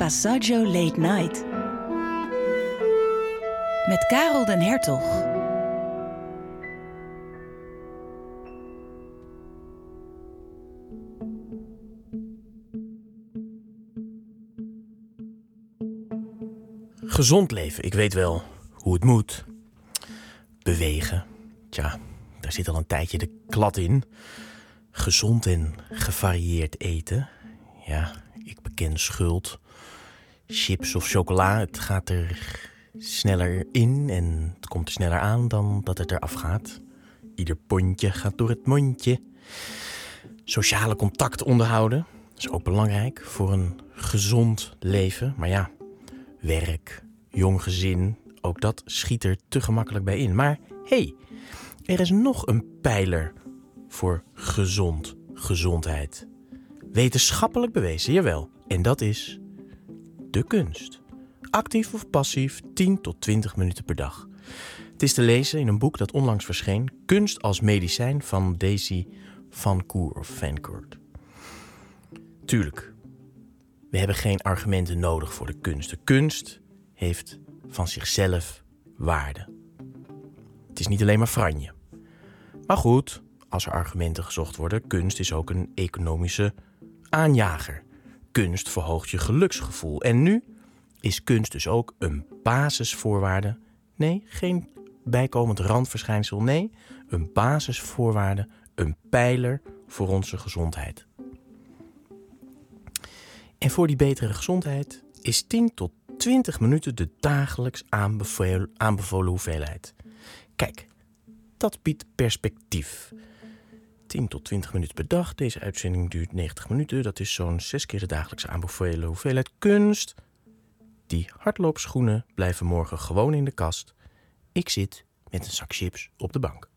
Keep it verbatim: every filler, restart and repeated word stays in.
Assaggio Late Night. Met Karel den Hertog. Gezond leven, ik weet wel hoe het moet. Bewegen, tja, daar zit al een tijdje de klad in. Gezond en gevarieerd eten, ja, ik beken schuld. Chips of chocola, het gaat er sneller in en het komt er sneller aan dan dat het eraf gaat. Ieder pondje gaat door het mondje. Sociale contact onderhouden, is ook belangrijk voor een gezond leven. Maar ja, werk, jong gezin, ook dat schiet er te gemakkelijk bij in. Maar hé, hey, er is nog een pijler voor gezond gezondheid. Wetenschappelijk bewezen, jawel. En dat is de kunst. Actief of passief, tien tot twintig minuten per dag. Het is te lezen in een boek dat onlangs verscheen, Kunst als medicijn van Daisy van Cour of Vancourt. Tuurlijk, we hebben geen argumenten nodig voor de kunst. De kunst heeft van zichzelf waarde. Het is niet alleen maar franje. Maar goed, als er argumenten gezocht worden, kunst is ook een economische aanjager. Kunst verhoogt je geluksgevoel. En nu is kunst dus ook een basisvoorwaarde. Nee, geen bijkomend randverschijnsel. Nee, een basisvoorwaarde, een pijler voor onze gezondheid. En voor die betere gezondheid is tien tot twintig minuten de dagelijks aanbevolen, aanbevolen hoeveelheid. Kijk, dat biedt perspectief. tien tot twintig minuten per dag. Deze uitzending duurt negentig minuten. Dat is zo'n zes keer de dagelijks aanbevolen hoeveelheid kunst. Die hardloopschoenen blijven morgen gewoon in de kast. Ik zit met een zak chips op de bank.